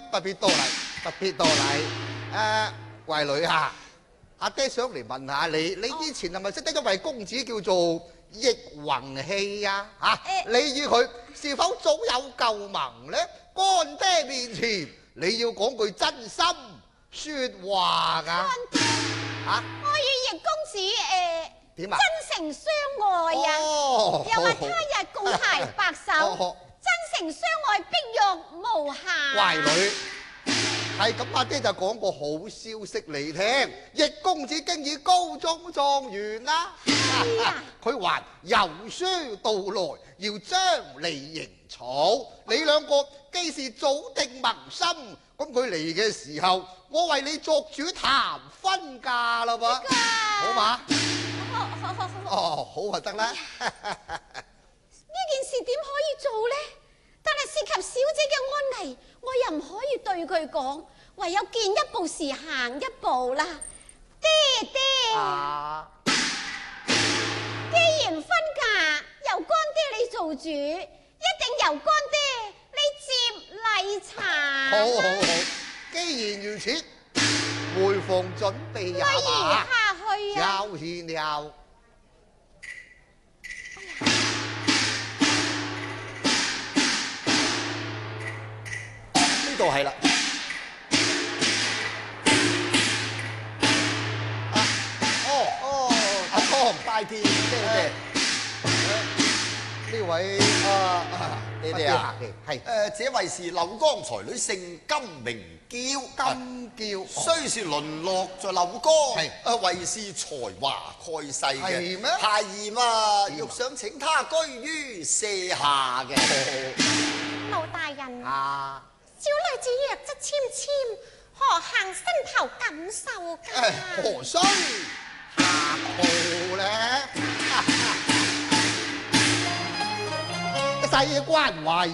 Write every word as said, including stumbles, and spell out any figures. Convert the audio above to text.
不必多禮，不必多禮。誒，慧女啊，阿爹想嚟問下你，你以前係咪識得一位公子叫做易宏氣啊？嚇，你與佢是否早有舊盟呢？乾爹面前你要講句真心説話㗎。 乾爹， 嚇， 我與易公子誒點啊？ 真誠相愛啊！ 哦， 又話他日共攜白首，真誠相愛，碧玉無瑕。 乖女。係咁，阿爹就講個好消息你聽，易公子經已高中狀元啦。佢還有書到來，要將你迎娶。你兩個既是早定盟心，咁佢嚟嘅時候，我為你作主談婚嫁啦噃，好嘛？ 好好好好。 哦，好就得啦。 呢件事點可以做呢？但係涉及小姐嘅安危，我又唔可以對佢講，唯有見一步時行一步啦。爹爹， 啊， 既然婚嫁由乾爹你做主，一定由乾爹你接禮茶。 好好好，既然如此，回房準備呀嘛。 下去啊！ 有獻了。 呢度係啦。 哦哦，阿哥拜見爹爹。呢位啊， 爹爹啊， 係誒，這位是柳江才女，姓金名嬌。 金嬌， 雖是淪落在柳江， 係誒為是才華蓋世嘅。 係咩？ 孩兒嘛，欲想請他居於舍下嘅。 老大人， 啊， 小女子弱質纖纖，何幸身頭感受㗎？ 何須下鋪咧？一世關懷。